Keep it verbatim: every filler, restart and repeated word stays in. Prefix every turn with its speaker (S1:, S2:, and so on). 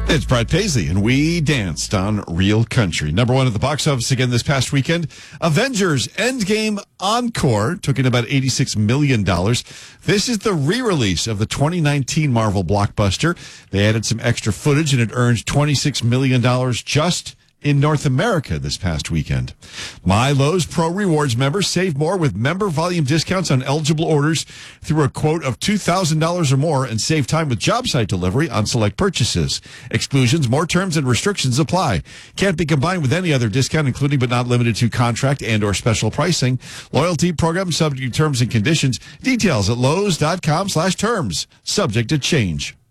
S1: It's Brad Paisley, and we danced on Real Country. Number one at the box office again this past weekend. Avengers Endgame Encore took in about eighty-six million dollars. This is the re-release of the twenty nineteen Marvel blockbuster. They added some extra footage, and it earned twenty-six million dollars just in North America this past weekend. MyLowe's Pro Rewards members save more with member volume discounts on eligible orders through a quote of two thousand dollars or more, and save time with job site delivery on select purchases. Exclusions, more terms, and restrictions apply. Can't be combined with any other discount, including but not limited to contract and or special pricing. Loyalty program subject to terms and conditions. Details at Lowe's dot com slash terms. Subject to change.